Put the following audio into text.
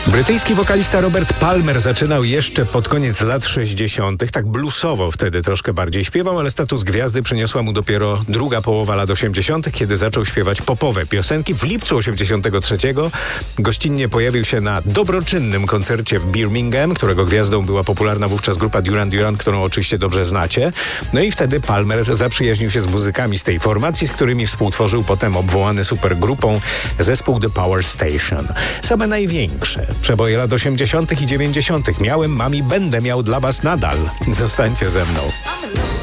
Brytyjski wokalista Robert Palmer zaczynał jeszcze pod koniec lat 60., tak bluesowo wtedy troszkę bardziej śpiewał, ale status gwiazdy przyniosła mu dopiero druga połowa lat 80., kiedy zaczął śpiewać popowe piosenki. W lipcu 83 gościnnie pojawił się na dobroczynnym koncercie w Birmingham, którego gwiazdą była popularna wówczas grupa Duran Duran, którą oczywiście dobrze znacie. No i wtedy Palmer zaprzyjaźnił się z muzykami z tej formacji, z którymi współtworzył potem obwołany supergrupą zespół The Power Station. Same największe przeboje lat 80. i 90. Miałem, mam i będę miał dla was nadal. Zostańcie ze mną.